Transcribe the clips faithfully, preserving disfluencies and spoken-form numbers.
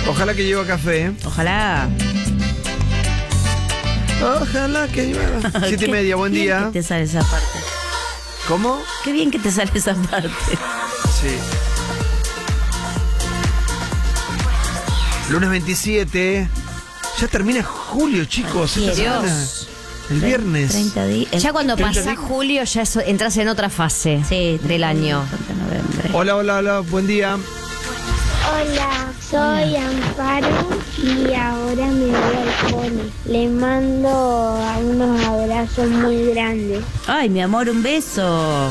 Ojalá que lleve café. Ojalá. Ojalá que lleve. Siete y media, buen bien día. Que te sale esa parte. ¿Cómo? Qué bien que te sale esa parte. Sí. Lunes veintisiete. Ya termina julio, chicos. Esta semana. Dios. El viernes. treinta días. Ya cuando treinta pasa días. julio ya eso- entras en otra fase Sí, del año. treinta de noviembre. Hola, hola, hola. Buen día. Hola, soy Amparo y ahora me voy al pony. Le mando unos abrazos muy grandes. Ay, mi amor, un beso.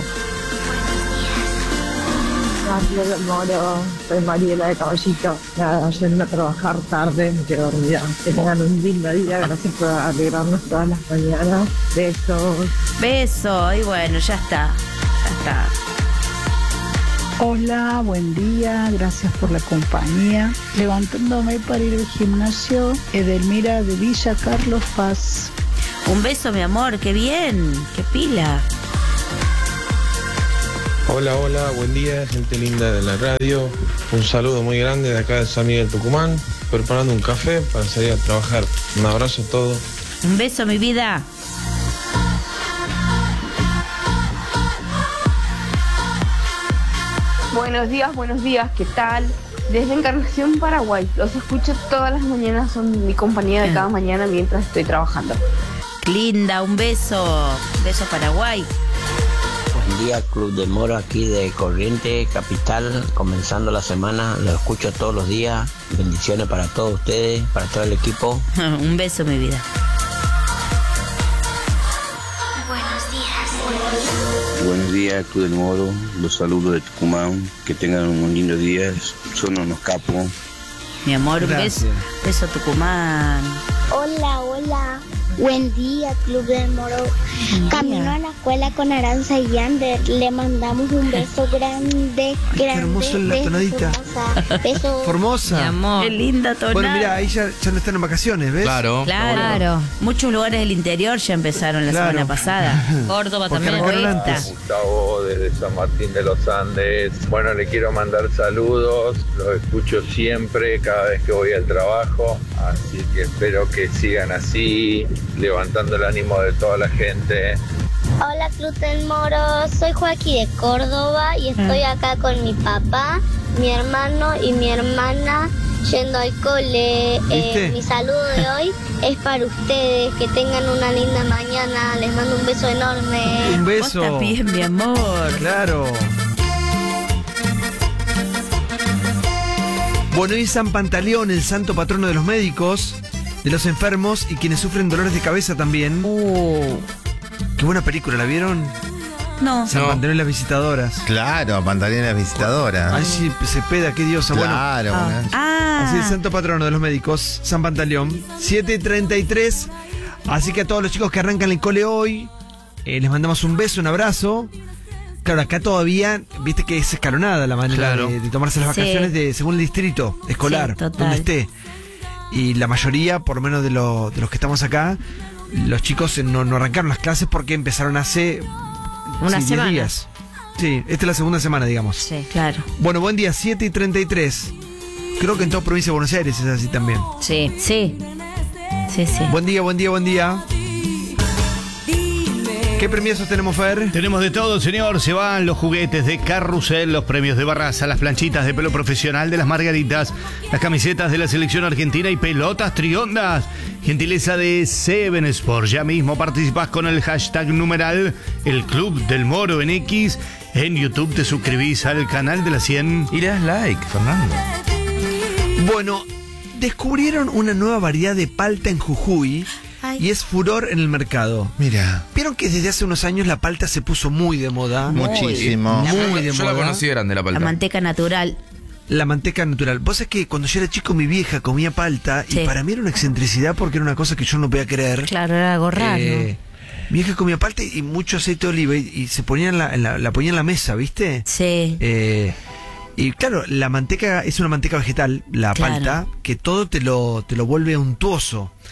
Gracias, del Moro. Soy Mariela de Caballito. Nada, yendo a trabajar tarde, me quedo dormida. Que tengan un lindo día. Gracias por alegrarnos todas las mañanas. Besos. Beso. Y bueno, ya está. Ya está. Hola, buen día, gracias por la compañía. Levantándome para ir al gimnasio, Edelmira de Villa Carlos Paz. Un beso, mi amor. Qué bien. Qué pila. Hola, hola, buen día, gente linda de la radio. Un saludo muy grande de acá de San Miguel Tucumán. Preparando un café para salir a trabajar. Un abrazo a todos. Un beso, mi vida. Buenos días, buenos días, ¿qué tal? Desde Encarnación, Paraguay. Los escucho todas las mañanas, son mi compañía de cada mañana mientras estoy trabajando. Linda, un beso. Beso, Paraguay. Buen día, Club del Moro, aquí de Corriente, Capital, comenzando la semana, lo escucho todos los días. Bendiciones para todos ustedes, para todo el equipo. Un beso, mi vida. Buenos días, Club del Moro, los saludos de Tucumán, que tengan un lindo día, son unos capos. Mi amor, un Gracias. beso. Beso, Tucumán. Hola, hola. Buen día, Club del Moro. Camino a la escuela con Aranza y Yander. Le mandamos un beso grande, Ay, qué grande. hermoso la desde tonadita. Formosa. Besos. Formosa. Mi amor. Qué linda tonada. Bueno, mira, ahí ya, ya no están en vacaciones, ¿ves? Claro. Claro. Claro. Muchos lugares del interior ya empezaron la Claro. semana pasada. Córdoba Porque también. arrancaron Esta. antes. Gustavo desde San Martín de los Andes. Bueno, le quiero mandar saludos. Los escucho siempre, cada vez que voy al trabajo. Así que espero que sigan así, levantando el ánimo de toda la gente. Hola, Club del Moro. Soy Joaquín de Córdoba y estoy acá con mi papá, mi hermano y mi hermana yendo al cole. ¿Viste? Eh, mi saludo de hoy es para ustedes. Que tengan una linda mañana. Les mando un beso enorme. Un Vos beso. también, mi amor. Claro. Bueno, hoy es San Pantaleón, el santo patrono de los médicos, de los enfermos y quienes sufren dolores de cabeza también. Uh, Qué buena película, ¿la vieron? no. San No. Pantaleón y las visitadoras. Claro, Pantaleón visitadora. Ay, sí, Cepeda, qué diosa. Bueno, Claro. Ah, una- ah. así el santo patrono de los médicos, San Pantaleón. siete y treinta y tres. Así que a todos los chicos que arrancan el cole hoy, eh, les mandamos un beso, un abrazo. Claro, acá todavía, viste que es escalonada la manera Claro. de, de tomarse las Sí. vacaciones de, según el distrito escolar, Sí, total. donde esté. Y la mayoría, por lo menos de, lo- de los que estamos acá, los chicos eh, no, no arrancaron las clases porque empezaron hace Una sí, diez semana. días. Sí, esta es la segunda semana, digamos. Sí. Claro. Bueno, buen día, siete y treinta y tres. Creo que en toda provincia de Buenos Aires es así también. Sí. Sí. Sí, sí. Buen día, buen día, buen día. ¿Qué premios tenemos, Fer? Tenemos de todo, señor. Se van los juguetes de Carrusel, los premios de Barraza, las planchitas de pelo profesional de las Margaritas, las camisetas de la selección argentina y pelotas triondas. Gentileza de Seven Sport. Ya mismo participás con el hashtag numeral El Club del Moro en X. En YouTube te suscribís al canal de la cien. Y le das like, Fernando. Bueno, descubrieron una nueva variedad de palta en Jujuy. Ay. Y es furor en el mercado. Mira. Vieron que desde hace unos años la palta se puso muy de moda. Muchísimo. Muy de Yo moda. la conocí grande, la La palta. manteca natural. La manteca natural. Vos sabés que cuando yo era chico mi vieja comía palta Sí. y para mí era una excentricidad porque era una cosa que yo no podía creer. Claro, era algo raro. Eh, mi vieja comía palta y mucho aceite de oliva y, y se ponía en la, en la, la ponía en la mesa, ¿viste? Sí. Eh, y claro, la manteca es una manteca vegetal, la Claro. palta, que todo te lo, te lo vuelve untuoso.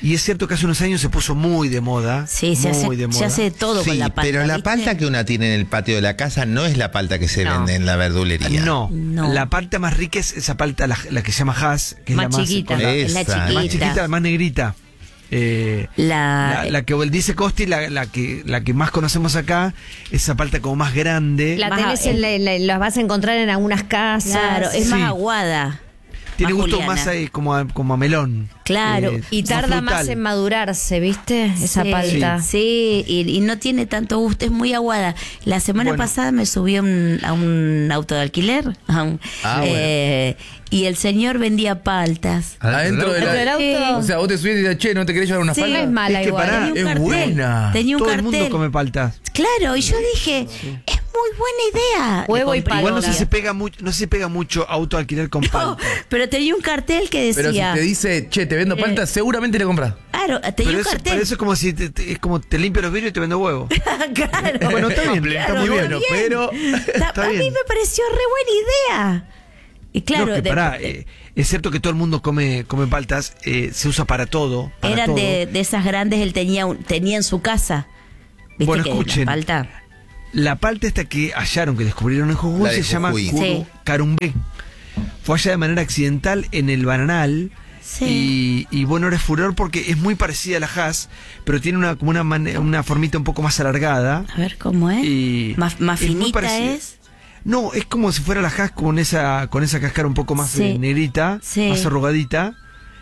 Y es cierto que hace unos años se puso muy de moda. Sí, se, muy hace, de moda. se hace todo Sí, con la palta. pero la ¿viste? palta que una tiene en el patio de la casa no es la palta que se No. vende en la verdulería. No, No. la palta más rica es esa palta, la, la que se llama Hass, que Más es la más chiquita. con la- Es la Esa. chiquita. más chiquita, la más negrita. Eh, La, la, la que dice Costi, la, la que la que más conocemos acá, esa palta como más grande. La Más tenés a- en la, en la- las vas a encontrar en algunas casas. claro, es Sí. más aguada. Tiene más gusto juliana. más eh, como, a, como a melón. Claro, Eh, Y tarda más frutal. en madurarse, ¿viste? Esa Sí, palta. Sí, y, y no tiene tanto gusto, es muy aguada. La semana Bueno. pasada me subí a un, a un auto de alquiler a un- Ah, eh, y el señor vendía paltas. Adentro de ¿Dentro del la... auto? O sea, vos te subís y dices, che, ¿no te querés llevar una Sí. No falda? es mala Es que igual. pará, Tenía un es cartel. buena. Tenía un Todo el cartel. mundo come palta. Claro, y yo dije, es muy buena idea. Huevo Le y compré. Igual no sé Palta. si se pega mucho, no sé si pega mucho auto alquiler con No, palta. pero tenía un cartel que Pero si decía, te dice, che, te vendo palta, seguramente le compras. claro, tenía Pero un eso, cartel. pero eso es como si te, te- es como te limpio los vidrios y te vendo huevo. Claro. Bueno, está bien, está muy Claro, bueno, bien. pero Ta- está a mí bien. me pareció re buena idea. Y claro, No, que de- pará, eh, es cierto que todo el mundo come, come paltas, eh, se usa para todo. Para eran todo. de, de esas grandes, él tenía, un- tenía en su casa. ¿Viste Bueno, que escuchen. la palta? La palta esta que hallaron, que descubrieron en Jujuy, La de se llama Jujuy. curu- Sí. carumbé. Fue hallada de manera accidental en el bananal. Sí. Y, y bueno, ahora es furor porque es muy parecida a la Hass, pero tiene una, como una, mane- una formita un poco más alargada. A ver cómo es. Y más más es muy finita parecida. es. No, es como si fuera la Hass con esa, con esa cáscara un poco más Sí. eh, negrita, Sí. más arrugadita.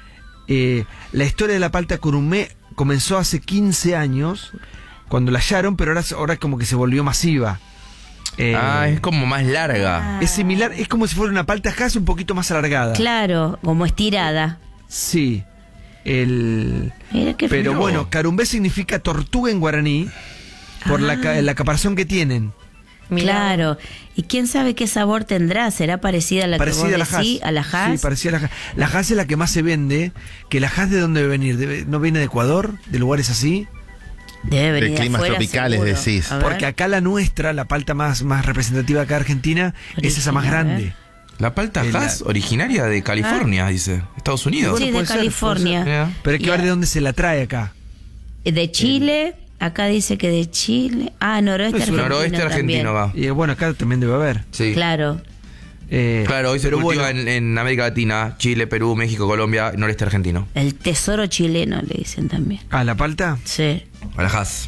Eh, la historia de la palta curumé comenzó hace quince años, cuando la hallaron, pero ahora, ahora como que se volvió masiva. Eh, Ah, es como más larga. es similar, es como si fuera una palta Hass un poquito más alargada. Claro, como estirada. Sí. El, Mira qué pero fino. bueno, carumbé significa tortuga en guaraní por la, Ah. ca- la caparazón que tienen. Claro. ¿Y quién sabe qué sabor tendrá? ¿Será parecida a la Parecida que a la vos Hass. decís? ¿A la Hass? Sí, parecida a la Hass. La Hass es la que más se vende. Que la Hass, ¿de dónde debe venir? Debe- ¿No viene de Ecuador? ¿De lugares así? Debe venir De climas afuera, tropicales, seguro. decís. A ver. Porque acá la nuestra, la palta más, más representativa acá de Argentina, es esa más Original, grande. ¿eh? La palta El- Hass, originaria de California, dice. Estados Unidos. Sí, de puede ser, puede California. ser. Pero hay que Y ver a- de dónde se la trae acá. De Chile, acá dice que de Chile. Ah, noroeste No, es un argentino. Noroeste argentino también. va. Y bueno, acá también debe haber. Sí. Claro. Eh, Claro, hoy se pero cultiva bueno, en, en América Latina, Chile, Perú, México, Colombia, noreste argentino. El tesoro chileno le dicen también. ¿Ah, la palta? Sí. A la Hass.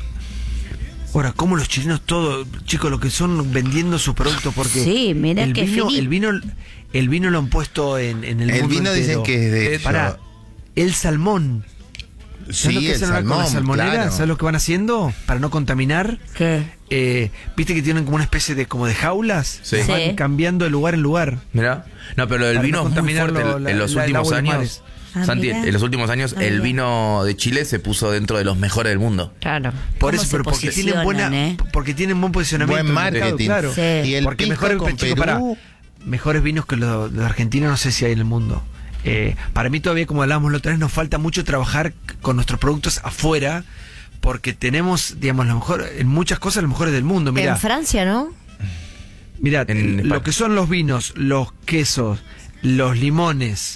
Ahora, ¿cómo los chilenos todos, chicos, lo que son vendiendo sus productos? Porque Sí, mira el qué vino, fini- el vino, el vino lo han puesto en, en el, El mundo vino entero. dicen que es de hecho- Para el salmón. ¿Sabes Sí, lo que el hacen ahora con salmón, la salmonera? claro. ¿Sabes lo que van haciendo para no contaminar? ¿Qué? Eh, ¿Viste que tienen como una especie de como de jaulas? Sí. Van Sí. cambiando de lugar en lugar. Mira. No, pero el Para vino no es muy contaminar fuerte lo- en- la- en los la- el últimos agua y los años. mares. Ah, Santi, mirá. en los últimos años Ah, el mirá. vino de Chile se puso dentro de los mejores del mundo. Claro. Por ¿Cómo eso, se pero porque tienen posicionan, buena, eh? porque tienen buen posicionamiento. Buen en el mercado, marketing. claro. Sí. Y el Porque pisco mejores, con chicos, Perú. pará, mejores vinos que los, los argentinos no sé si hay en el mundo. Eh, para mí todavía, como hablábamos la otra vez, nos falta mucho trabajar con nuestros productos afuera, porque tenemos, digamos, lo mejor, en muchas cosas los mejores del mundo. Mira, En Francia, ¿no? mira, En España. lo que son los vinos, los quesos, los limones,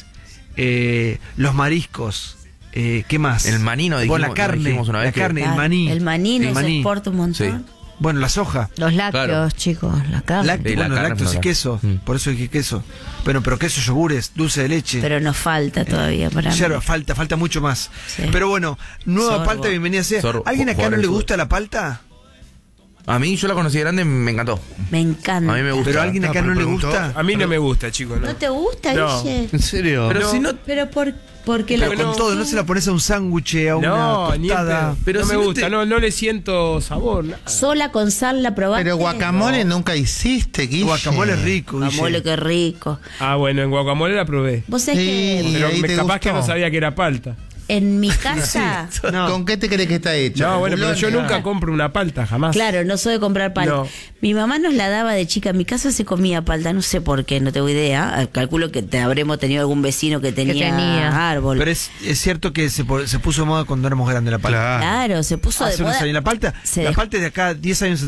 eh, los mariscos, eh, ¿qué más? El maní, ¿no? Bueno, la Dijimos- carne, dijimos una vez la que- carne, el Claro, maní, El maní no el se maní. exporta un montón. Sí. Bueno, la soja. Los lácteos, Claro. chicos, la carne. Lácteos, Sí, la bueno, carne lácteos y es queso. Mm. Por eso dije queso. Bueno, pero queso, yogures, dulce de leche. Pero nos falta todavía para mí. Claro, falta, falta mucho más. Sí. Pero bueno, nueva Sorbo. palta, bienvenida sea. Sorbo, ¿Alguien acá jugar no al le fútbol. gusta la palta? A mí yo la conocí grande, me encantó. Me encanta. A mí me gusta. ¿Pero a alguien Ah, acá pero no le preguntó. gusta? A mí no me gusta, chicos. ¿No te gusta, No. Guille? ¿En serio? Pero No. si no. Pero por, porque Pero la con todo, no se la pones a un sándwich, a una No, ni en tostada. pedo. Pero no si me no gusta, te- no, no le siento sabor. nada. sola con sal la probaste. Pero guacamole nunca hiciste, Guille. Guacamole es rico, Guille. Guacamole, qué rico. Ah, bueno, en guacamole la probé. Vos sabés Sí. que ¿Y Pero ahí me, te capaz que gustó? no sabía que era palta. en mi casa, No. ¿Con qué te crees que está hecho? No, ¿Con bueno, pero yo bulones? nunca compro una palta, jamás. claro, no soy de comprar palta. No. Mi mamá nos la daba de chica. En mi casa se comía palta, no sé por qué, no tengo idea. Calculo que te habremos tenido algún vecino que tenía, tenía. árbol. Pero es, es cierto que se, po- se puso de moda cuando éramos grandes la palta. Claro. Claro, se puso Hace de unos moda. años. La palta, Se la dejó- palta es de acá diez años atrás.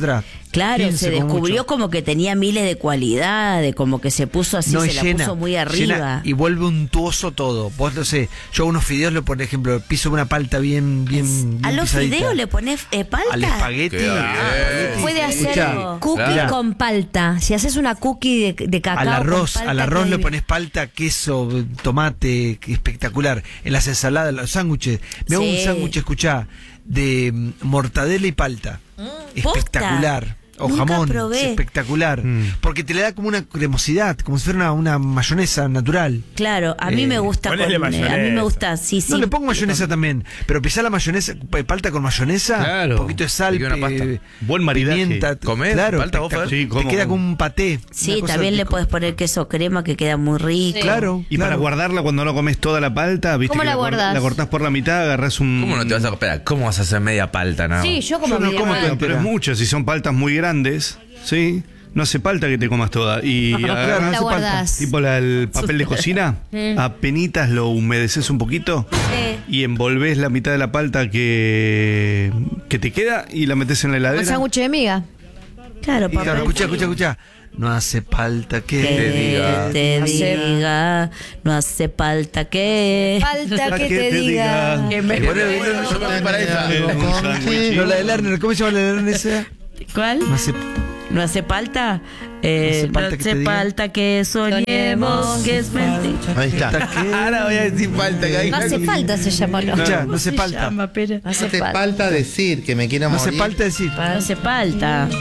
Claro, quince se como descubrió mucho. como que tenía miles de cualidades, como que se puso así, No, se es la llena, puso muy llena arriba. y vuelve untuoso todo. Vos no sé, yo hago unos fideos, por ejemplo, piso una palta bien, bien, bien ¿A los pisadita. fideos le pones eh, palta? Al espagueti. Qué bien. espagueti. Puede hacer Escuchá, cookie mirá, con palta. Si haces una cookie de, de cacao al arroz, con palta, al arroz queda le divino. pones palta, queso, tomate, que espectacular. En las ensaladas, los sándwiches. Me hago un Sí. sándwich, escuchá, de mm, mortadela y palta. Espectacular. O Nunca jamón, probé. es espectacular. Porque te le da como una cremosidad, como si fuera una, una mayonesa natural. Claro, a mí Eh, me gusta con, ponele eh, a mayonesa. mí me gusta, sí, sí. No, le pongo mayonesa también, pero pisá la mayonesa, p- palta con mayonesa, Claro. un poquito de sal, Y una pe- pasta. Buen maridaje. pimienta, ¿Comés claro, palta vos, espectacular. Fer? Sí, te como- queda como un paté. Sí, una cosa también le rico. puedes poner queso crema que queda muy rico. Claro. Y para claro. guardarla cuando no comes toda la palta, ¿viste? ¿Cómo que la cor- guardás? La cortás por la mitad, agarrás un. ¿Cómo no te vas a esperar? ¿Cómo vas a hacer media palta, no? Sí, yo como Yo no media como palta. No, pero es mucho, si son paltas muy grandes, ¿sí? No hace falta que te comas toda. Y claro, no agarrás, La hace falta. guardás. tipo la- el papel de cocina, apenitas lo humedeces un poquito y envolvés la mitad de la palta que, que te queda y la metes en la Un heladera. sándwich de miga. Claro, Y claro, papá. escucha, escucha, escucha. No hace falta que Que diga. te Hace- diga, no hace falta que... Falta que que te te diga. diga. Que me- Eh, bueno, Yo me voy para esa. Un sándwich. no, la de Lerner, ¿cómo se llama la de Lerner esa? ¿Cuál? No hace ¿No hace falta? Eh, No hace falta no que te hace diga. falta que soñemos, que es mentira. Ahí está. Ahora voy a decir falta que hay. No hace falta se llama, ¿no? Escucha, no hace Se falta. llama, pero- No No hace te falta. falta decir que me quiero No morir. hace falta decir. No hace falta.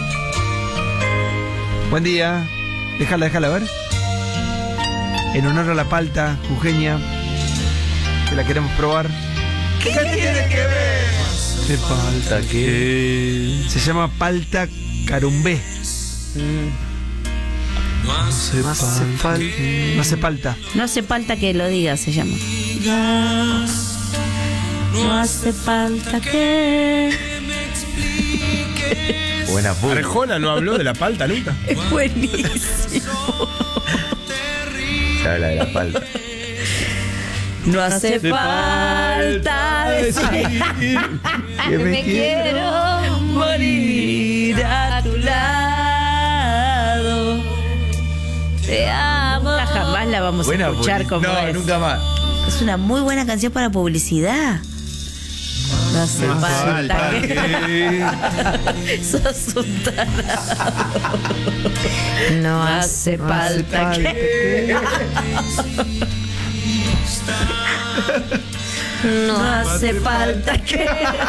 Buen día. Déjala, déjala, a ver. En honor a la palta jujeña, que la queremos probar. ¿Qué tiene que ver? Hace falta que. Se llama palta carumbé. No hace No hace falta. No hace falta. No hace falta que lo digas, se llama. No hace falta que... Buena puta. Arjona no habló de la palta nunca. Es buenísimo. Se habla de la palta. No hace falta decir Que Me quiero morir a tu lado. Te amo. Jamás la vamos Buena a escuchar publi- como No, es. nunca más. Es una muy buena canción para publicidad. No hace No hace falta falta que... que- Sos un tarado. No No hace hace falta que... No hace falta que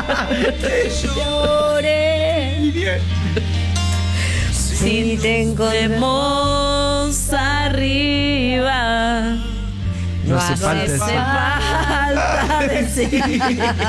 llore. Si te encontremos arriba, No hace falta hace decir. falta decir.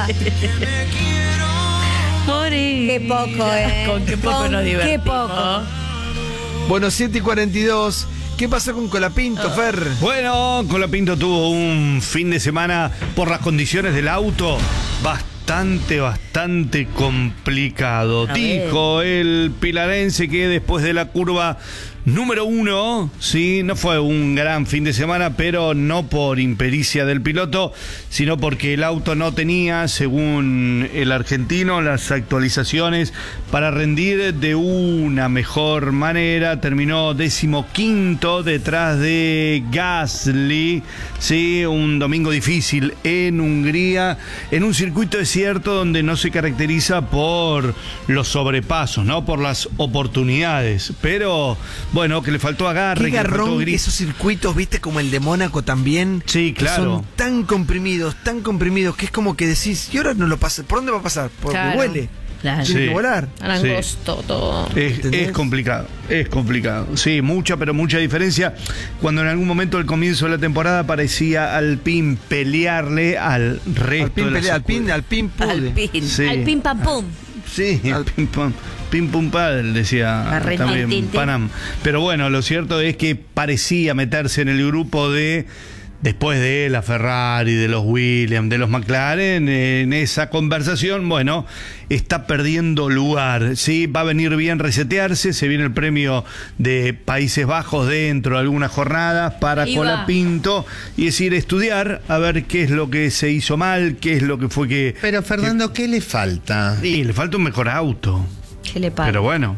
Morir. Qué poco, eh. Con qué poco Con nos qué divertimos. poco. Bueno, siete y cuarenta y dos. ¿Qué pasó con Colapinto, Fer? Bueno, Colapinto tuvo un fin de semana por las condiciones del auto bastante, bastante complicado. A Dijo el pilarense que después de la curva número uno, sí, no fue un gran fin de semana, pero no por impericia del piloto, sino porque el auto no tenía, según el argentino, las actualizaciones para rendir de una mejor manera. Terminó decimoquinto detrás de Gasly, sí, un domingo difícil en Hungría, en un circuito desierto donde no se caracteriza por los sobrepasos, no por las oportunidades, pero bueno, que le faltó agarre, Qué que le faltó garrón gris. esos circuitos, viste, como el de Mónaco también. Sí, que claro. Son tan comprimidos, tan comprimidos, que es como que decís, ¿y ahora no lo pasa? ¿Por dónde va a pasar? Porque Claro. huele. Claro. Tiene Sí. que volar. Tan Sí. angosto todo. Es, ¿Entendés? es complicado, es complicado. Sí, mucha, pero mucha diferencia. Cuando en algún momento al comienzo de la temporada parecía Alpine pelearle al resto Alpin de las pelea, Alpin, escuderías. Alpin pude. Alpin. Sí. Al pim pam pum. Sí, Al- pim pam, pim pum padel, decía Arre, también tin, tin, tin. Panam. Pero bueno, lo cierto es que parecía meterse en el grupo de, después de la Ferrari, de los Williams, de los McLaren, en esa conversación, bueno, está perdiendo lugar, ¿sí? Va a venir bien resetearse, se viene el premio de Países Bajos dentro de algunas jornadas para Ahí va. Colapinto, y es ir a estudiar, a ver qué es lo que se hizo mal, qué es lo que fue que... Pero Fernando, ¿qué le falta? Y le falta un mejor auto. ¿Qué le pasa? Pero bueno,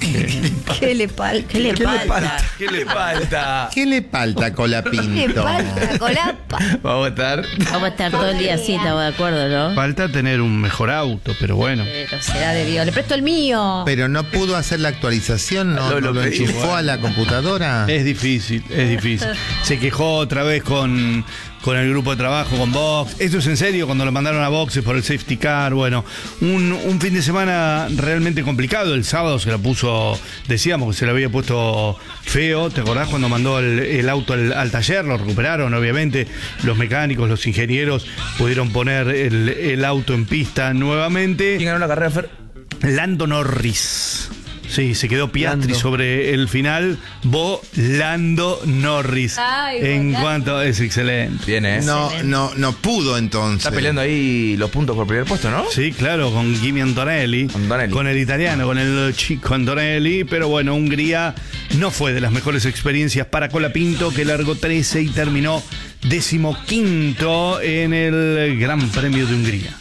¿Qué le falta? ¿Qué le falta? ¿Qué le falta? ¿Qué le falta, Colapinto? ¿Qué le falta, Colapa? Vamos a estar. Vamos a estar todo el día así, estamos de acuerdo, ¿no? Falta tener un mejor auto, pero bueno. Pero será de Dios. Le presto el mío. Pero no pudo hacer la actualización, no, No no lo lo pedí, enchufó bueno. a la computadora. Es difícil, es difícil. Se quejó otra vez con, con el grupo de trabajo, con Vox. Esto es en serio, cuando lo mandaron a Vox por el safety car. Bueno, un, un fin de semana realmente complicado. El sábado se la puso, decíamos que se le había puesto feo. ¿Te acordás cuando mandó el, el auto al, al taller? Lo recuperaron, obviamente. Los mecánicos, los ingenieros pudieron poner el, el auto en pista nuevamente. ¿Quién ganó la carrera, Fer? Lando Norris. Sí, se quedó Piastri Lando. sobre el final. Bo Lando Norris. Ay, en Lando. cuanto es excelente. Bien, ¿eh? No, no, no pudo entonces. Está peleando ahí los puntos por primer puesto, ¿no? Sí, claro, con Kimi Antonelli, Antonelli. con el italiano, con el chico Antonelli, pero bueno, Hungría no fue de las mejores experiencias para Colapinto, que largó trece y terminó decimoquinto en el Gran Premio de Hungría.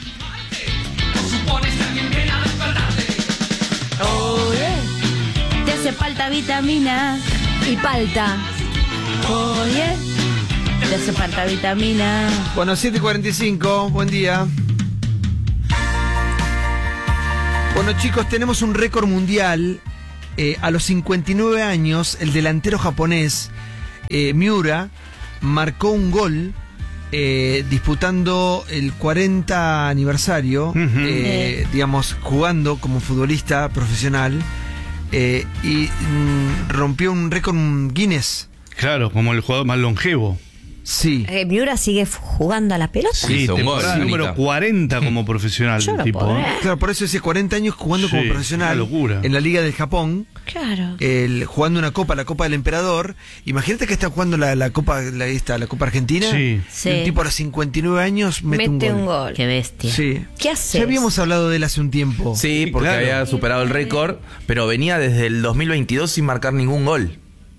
Te hace falta vitamina. Y palta. Oye, te hace falta vitamina. Bueno, siete y cuarenta y cinco, buen día. Bueno, chicos, tenemos un récord mundial. Eh, a los cincuenta y nueve años, el delantero japonés eh, Miura marcó un gol eh, disputando el cuarenta aniversario, Ujú. eh, digamos, jugando como futbolista profesional eh, y mm, rompió un récord Guinness. Claro, como el jugador más longevo. Sí. Eh, Miura sigue f- jugando a la pelota. Sí, hizo un gol, temporada número Mónica. cuarenta como profesional Yo el no tipo. puedo ¿eh? creer. Claro, por eso dice cuarenta años jugando Sí, como profesional una locura. en la Liga del Japón. Claro. El, jugando una copa, la Copa del Emperador. Imagínate que está jugando la, la Copa la, esta, la Copa Argentina. Sí. Sí. Y un tipo a los cincuenta y nueve años mete, Mete un un gol. gol. Qué bestia. Sí. ¿Qué haces? Ya habíamos hablado de él hace un tiempo. Sí, porque claro. había superado el récord, pero venía desde el dos mil veintidós sin marcar ningún gol.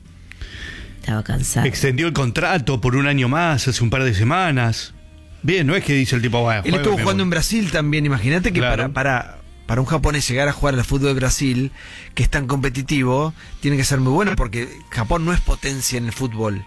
Estaba cansado. Extendió el contrato por un año más, hace un par de semanas. Bien, no es que dice el tipo, bueno, Él estuvo jugando en Brasil también. Imagínate que Claro. para, para, para un japonés llegar a jugar al fútbol de Brasil, que es tan competitivo, tiene que ser muy bueno porque Japón no es potencia en el fútbol.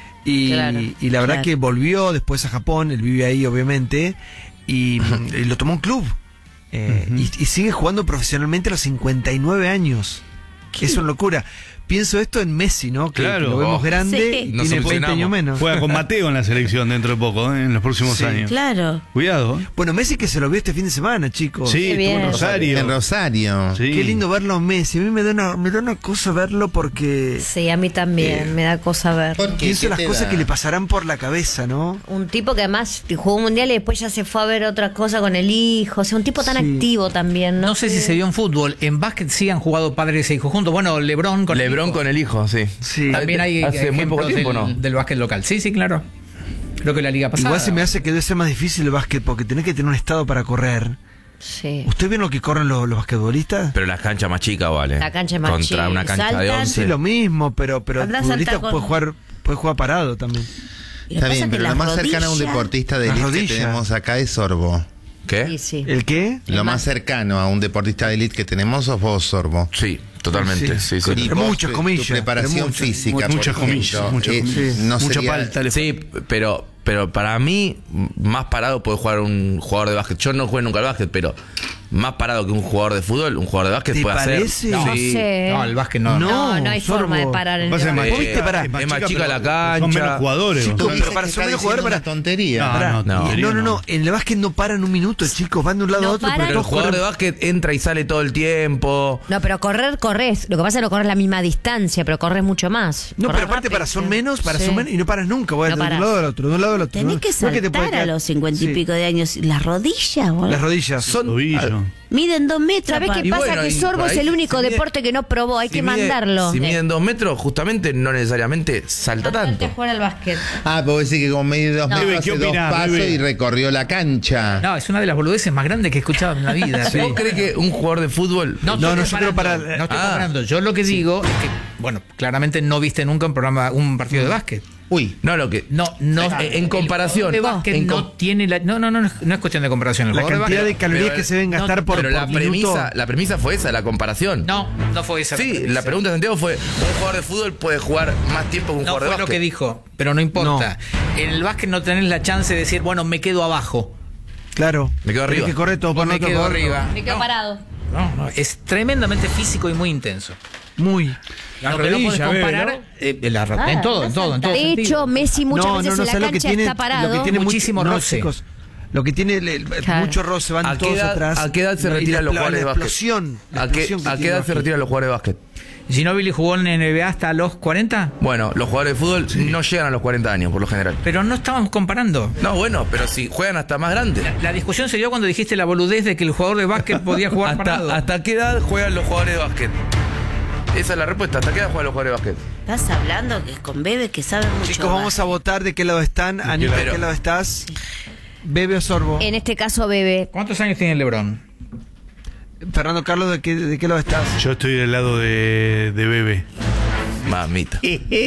Y, Claro, y la verdad claro. que volvió después a Japón, él vive ahí obviamente, y, y lo tomó un club. Eh, Ujú. y, y sigue jugando profesionalmente a los cincuenta y nueve años. Es una locura. Pienso esto en Messi, ¿no? Que, Claro. que lo vemos Oh, grande sí. y Nos tiene veinte ilusionamos. años menos. Juega con Mateo en la selección dentro de poco, ¿eh? En los próximos Sí. años. Claro. Cuidado. ¿eh? Bueno, Messi que se lo vio este fin de semana, chicos. Sí, estuvo bien. en Rosario. En Rosario. Sí. Qué lindo verlo a Messi. A mí me da una, me da una cosa verlo porque Sí, a mí también. Eh, me da cosa ver. ¿Por qué? pienso ¿Qué las te cosas da? que le pasarán por la cabeza, ¿no? Un tipo que además jugó un mundial y después ya se fue a ver otra cosa con el hijo. O sea, un tipo tan Sí. activo también, ¿no? No sé si se vio en fútbol. En básquet sí han jugado padres e hijos juntos. Bueno, LeBron con el Lebron hijo. con el hijo, sí. Sí. También hay Hace muy poco ejemplos tiempo, del, ¿no? del básquet local. Sí, sí, claro. Creo que la liga pasada. Igual se me hace que debe ser más difícil el básquet porque tenés que tener un estado para correr. Sí. ¿Usted vieron lo que corren los, los basquetbolistas? Pero la cancha más chica, vale. La cancha es más Contra chica. una cancha de Saltan. once. Sí, lo mismo, pero, pero el Andá a futbolista saltar puede con- jugar, puede jugar parado también. Y lo Está que bien, pasa es que pero lo las más cercano a un rodillas- deportista de Las élite que rodillas. tenemos acá es Sorbo. ¿Qué? Sí, sí. ¿El qué? Lo más cercano a un deportista de élite que tenemos sos vos, Sorbo. Sí, totalmente. Sí, sí. Con- Y Muchas vos, tu- comillas, Tu preparación pero muchas, física, muchas por ejemplo, comillas, muchas eh, comillas. no Mucha sería- palta le Sí, pero, pero para mí, más parado puede jugar un jugador de básquet. Yo no jugué nunca al básquet, pero más parado que un jugador de fútbol, un jugador de básquet ¿Te puede parece? hacer. No Sí. sé. No, el básquet no. No, no hay Sorbo. forma de parar en Lo que pasa el es básquet. más- ¿Viste? Pará. Es más chica pero la cancha. Son menos jugadores. Sí, ¿no? pero Dice para que ser está menos jugador, diciendo para- una tontería. No, Pará. no, No. tontería No, no, no. En el básquet no paran un minuto, chicos. Van de un lado No a otro, paran. pero Pero el todos jugador de corren. básquet entra y sale todo el tiempo. No, pero correr, corres. Lo que pasa es que no corres la misma distancia, pero corres mucho más. No, Corres pero aparte rápido, para son sí. menos, para Sí. son menos y no paras nunca. Voy No de un parás. lado al otro, de un lado al otro. Tenés ¿no? que No es te saltar puede a quedar- los cincuenta y Sí. pico de años. Las rodillas, boludo. Las rodillas. Son. Tobillo. Miden dos metros. ¿Sabés qué pa- Y pasa? bueno, que y Sorbo por es ahí, el único si mide- deporte que no probó. Hay si que mide- mandarlo. Si miden dos metros, justamente no necesariamente salta tanto. jugar al básquet. Ah, porque decir que como medio dos No. metros Bebe, hace ¿qué dos opinás, pasos Bebe? y recorrió la cancha. No, es una de las boludeces más grandes que he escuchado en la vida. ¿Vos crees que un jugador de fútbol No, No, estoy no, yo creo comparando, para- no estoy Ah. comparando. Yo lo que digo es que, bueno, claramente no viste nunca un programa, un partido de básquet. Uy. No, lo que. No, no. En, en comparación. El jugador de básquet en no com- tiene la. No, no, no, no es cuestión de comparación. El La jugador cantidad de básquet- calorías pero- que se deben gastar no, por, Pero por la minuto. premisa, la premisa fue esa, la comparación. No, no fue esa. Sí, la pregunta de Santiago fue: ¿un jugador de fútbol puede jugar más tiempo que un No jugador de fue lo básquet? que dijo, pero no importa. En el básquet no tenés la chance de decir, bueno, me quedo abajo. Claro. Me quedo arriba. Tenés que correr todo O por me otro quedo por otro. arriba. Me quedo No. parado. No, no, es tremendamente físico y muy intenso. Muy. La Lo que no rodilla, podés comparar, bebé, eh, en, la ro- Ah, en todo, en una todo, en todo. De sentido. hecho, Messi muchas no, veces no, no, en la ¿sabes lo que cancha tiene? está parado. Lo que tiene Muchísimo mucho- no, roce. chicos, lo que tiene el- el- Claro. mucho roce, van ¿A qué todos edad- atrás. a qué edad se Y la retiran los explo- jugadores de la básquet? explosión, la ¿A qué, explosión que a qué tiene edad el se básquet. retiran los jugadores de básquet? Ginóbili jugó en N B A hasta los cuarenta, Bueno, los jugadores de fútbol no llegan a los cuarenta años, por lo general. pero no estábamos comparando. No, bueno, pero si juegan hasta más grandes. La, la discusión se dio cuando dijiste la boludez de que el jugador de básquet podía jugar parado. ¿Hasta, ¿Hasta qué edad juegan los jugadores de básquet? Esa es la respuesta. ¿Hasta qué edad juegan los jugadores de básquet? Estás hablando que con Bebe que sabe mucho. Chicos, vamos a votar de qué lado están. Anita, ¿de Pero- qué lado estás? Bebe o Sorbo. En este caso, Bebe. ¿Cuántos años tiene LeBron? Fernando Carlos, ¿de qué, de qué lado estás? Yo estoy del lado de, de Bebe. Mamita.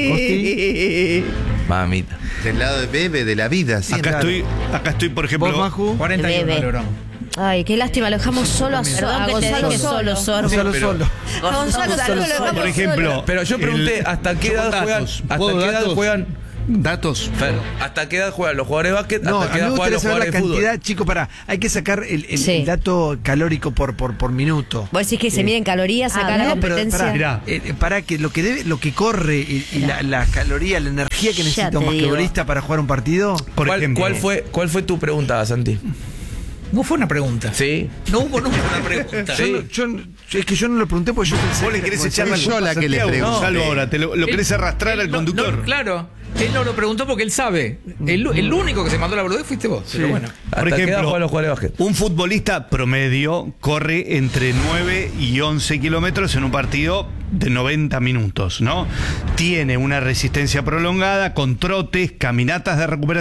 Costi. Mamita. Del lado de Bebe, de la vida. Sí. Acá claro. estoy, acá estoy, por ejemplo. ¿Vos, Maju? cuarenta y uno Bebe. LeBron. Ay, qué lástima, lo dejamos solo a, Perdón a que te Gonzalo deje solo. solo, Sorbo. Gonzalo pero- solo. Gonzalo solo lo dejamos Por ejemplo. Pero yo pregunté, el- ¿hasta qué edad datos. juegan? ¿Hasta ¿Puedo qué edad datos? juegan? Datos. Fer, ¿hasta qué edad juegan los jugadores de básquet? No, a ¿Hasta mí qué me edad juegan gustaría los saber la jugadores de fútbol? cantidad, chicos, para, hay que sacar el, el- Sí. el dato calórico por, por, por minuto. Vos decís que se miden calorías acá Ah, la no, pero competencia. pará, Mirá. eh, para que lo que debe, lo que corre y, y la, la caloría, la energía que Ya necesita te un digo. basquetbolista para jugar un partido. Por ¿Cuál, ejemplo. cuál fue, ¿Cuál fue tu pregunta, Santi? No fue una pregunta. Sí. No hubo nunca una pregunta. Yo, no- yo no- es que yo no lo pregunté porque yo pensé. Vos le que- querés como echar la decía, yo culpa la a que le Santiago, pregunté. Gonzalo, ahora, te lo, lo Él- querés arrastrar él al no- conductor. no, claro. Él no lo preguntó porque él sabe. El, el único que se mandó la boludez fuiste vos. Pero bueno. ¿Hasta Por qué edad ejemplo, juegan los jugadores de básquet? un futbolista promedio corre entre nueve y once kilómetros en un partido de noventa minutos, ¿no? Tiene una resistencia prolongada con trotes, caminatas de recuperación.